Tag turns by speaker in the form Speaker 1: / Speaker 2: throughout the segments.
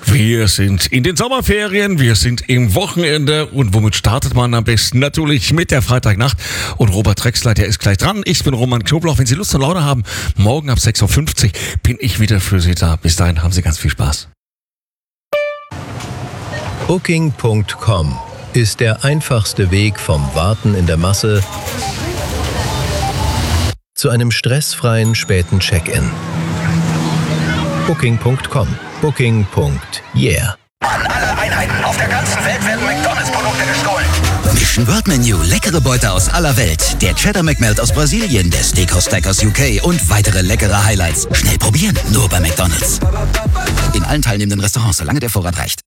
Speaker 1: Wir sind in den Sommerferien, wir sind im Wochenende und womit startet man am besten? Natürlich mit der Freitagnacht und Robert Drexler, der ist gleich dran. Ich bin Roman Knoblauch. Wenn Sie Lust und Laune haben, morgen ab 6.50 Uhr bin ich wieder für Sie da. Bis dahin haben Sie ganz viel Spaß.
Speaker 2: Booking.com ist der einfachste Weg vom Warten in der Masse zu einem stressfreien späten Check-in. Booking.com. Booking.yeah.
Speaker 3: An alle Einheiten auf der ganzen Welt werden McDonalds-Produkte gestohlen.
Speaker 4: Mission World Menu, leckere Beute aus aller Welt. Der Cheddar McMelt aus Brasilien, der Steakhouse Stack aus UK und weitere leckere Highlights. Schnell probieren, nur bei McDonalds. In allen teilnehmenden Restaurants, solange der Vorrat reicht.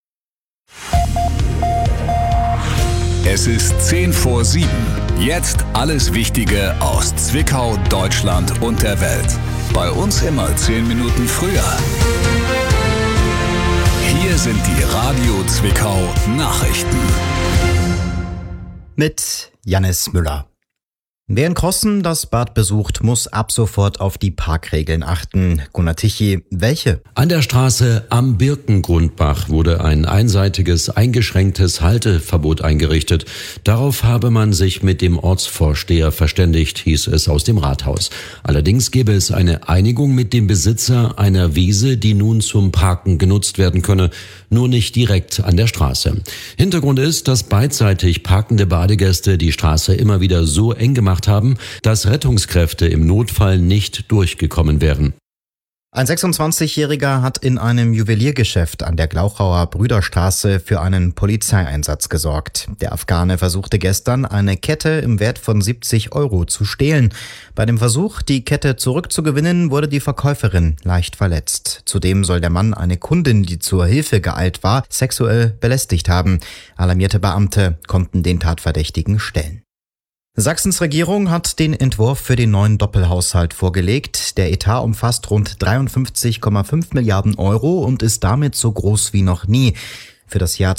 Speaker 5: Es ist 6:50. Jetzt alles Wichtige aus Zwickau, Deutschland und der Welt. Bei uns immer 10 Minuten früher. Hier sind die Radio Zwickau Nachrichten.
Speaker 6: Mit Jannis Müller. Wer in Crossen das Bad besucht, muss ab sofort auf die Parkregeln achten. Gunnar Tichy, welche?
Speaker 7: An der Straße am Birkengrundbach wurde ein einseitiges, eingeschränktes Halteverbot eingerichtet. Darauf habe man sich mit dem Ortsvorsteher verständigt, hieß es aus dem Rathaus. Allerdings gäbe es eine Einigung mit dem Besitzer einer Wiese, die nun zum Parken genutzt werden könne, nur nicht direkt an der Straße. Hintergrund ist, dass beidseitig parkende Badegäste die Straße immer wieder so eng gemacht haben, dass Rettungskräfte im Notfall nicht durchgekommen wären.
Speaker 6: Ein 26-Jähriger hat in einem Juweliergeschäft an der Glauchauer Brüderstraße für einen Polizeieinsatz gesorgt. Der Afghane versuchte gestern, eine Kette im Wert von 70 € zu stehlen. Bei dem Versuch, die Kette zurückzugewinnen, wurde die Verkäuferin leicht verletzt. Zudem soll der Mann eine Kundin, die zur Hilfe geeilt war, sexuell belästigt haben. Alarmierte Beamte konnten den Tatverdächtigen stellen. Sachsens Regierung hat den Entwurf für den neuen Doppelhaushalt vorgelegt. Der Etat umfasst rund 53,5 Milliarden € und ist damit so groß wie noch nie. Für das Jahr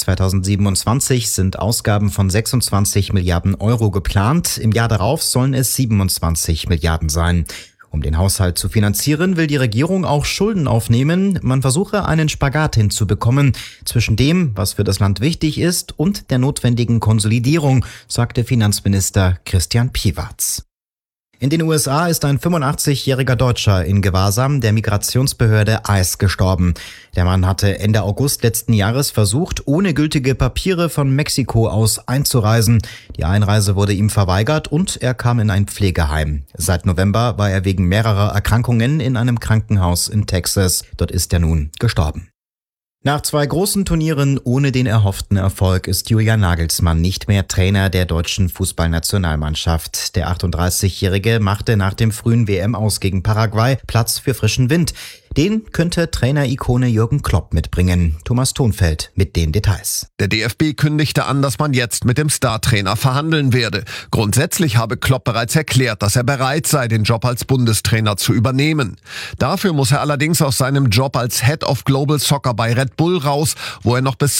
Speaker 6: 2027 sind Ausgaben von 26 Milliarden € geplant. Im Jahr darauf sollen es 27 Milliarden sein. Um den Haushalt zu finanzieren, will die Regierung auch Schulden aufnehmen. Man versuche, einen Spagat hinzubekommen zwischen dem, was für das Land wichtig ist, und der notwendigen Konsolidierung, sagte Finanzminister Christian Piewatz. In den USA ist ein 85-jähriger Deutscher in Gewahrsam der Migrationsbehörde ICE gestorben. Der Mann hatte Ende August letzten Jahres versucht, ohne gültige Papiere von Mexiko aus einzureisen. Die Einreise wurde ihm verweigert und er kam in ein Pflegeheim. Seit November war er wegen mehrerer Erkrankungen in einem Krankenhaus in Texas. Dort ist er nun gestorben. Nach 2 großen Turnieren ohne den erhofften Erfolg ist Julian Nagelsmann nicht mehr Trainer der deutschen Fußballnationalmannschaft. Der 38-Jährige machte nach dem frühen WM-Aus gegen Paraguay Platz für frischen Wind. Den könnte Trainer-Ikone Jürgen Klopp mitbringen. Thomas Thonfeld mit den Details.
Speaker 8: Der DFB kündigte an, dass man jetzt mit dem Startrainer verhandeln werde. Grundsätzlich habe Klopp bereits erklärt, dass er bereit sei, den Job als Bundestrainer zu übernehmen. Dafür muss er allerdings aus seinem Job als Head of Global Soccer bei Red Bull raus, wo er noch bis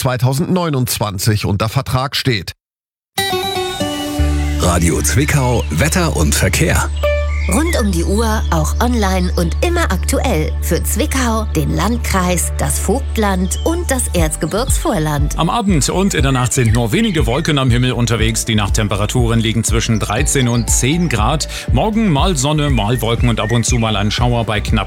Speaker 8: 2029 unter Vertrag steht.
Speaker 5: Radio Zwickau, Wetter und Verkehr.
Speaker 9: Rund um die Uhr, auch online und immer aktuell. Für Zwickau, den Landkreis, das Vogtland und das Erzgebirgsvorland.
Speaker 10: Am Abend und in der Nacht sind nur wenige Wolken am Himmel unterwegs. Die Nachttemperaturen liegen zwischen 13 und 10 Grad. Morgen mal Sonne, mal Wolken und ab und zu mal ein Schauer bei knapp